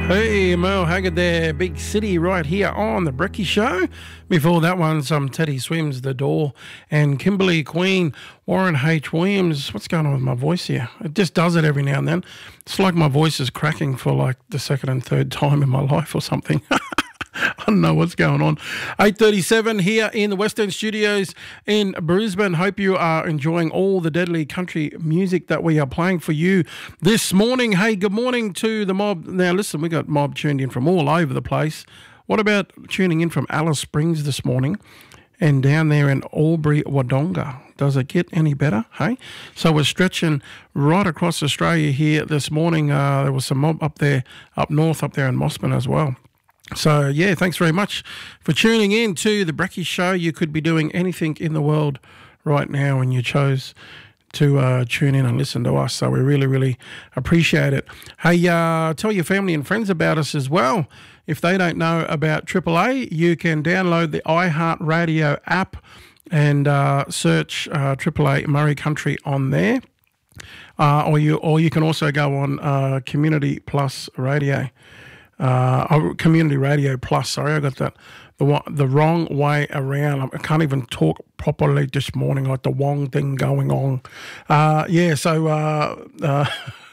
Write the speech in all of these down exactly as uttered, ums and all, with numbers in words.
Hey, Merle Haggard there, Big City, right here on The Brekkie Show. Before that one, some Teddy Swims, The Door, and Kimberly Queen, Warren H. Williams. What's going on with my voice here? It just does it every now and then. It's like my voice is cracking for like the second and third time in my life or something. I don't know what's going on. eight thirty-seven here in the West End Studios in Brisbane. Hope you are enjoying all the deadly country music that we are playing for you this morning. Hey, good morning to the mob. Now, listen, we got mob tuned in from all over the place. What about tuning in from Alice Springs this morning and down there in Albury, Wodonga? Does it get any better, hey? So we're stretching right across Australia here this morning. Uh, there was some mob up there, up north, up there in Mossman as well. So, yeah, thanks very much for tuning in to The Brekkie Show. You could be doing anything in the world right now and you chose to uh, tune in and listen to us. So we really, really appreciate it. Hey, uh, tell your family and friends about us as well. If they don't know about Triple A, you can download the iHeartRadio app and uh, search uh, Triple A Murray Country on there. Uh, or you or you can also go on uh, Community Plus Radio. Uh, oh, Community Radio Plus, sorry, I got that the the wrong way around. I can't even talk properly this morning, like the wrong thing going on. Uh, yeah, so uh, uh,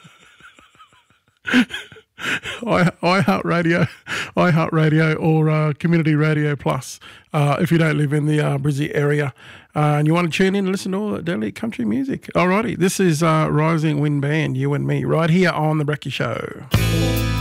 I iHeartRadio, iHeartRadio, or uh, Community Radio Plus. Uh, if you don't live in the uh, Brizzy area uh, and you want to tune in and listen to all the daily country music. Alrighty, this is uh, Rising Wind Band, You and Me, right here on The Brekkie Show.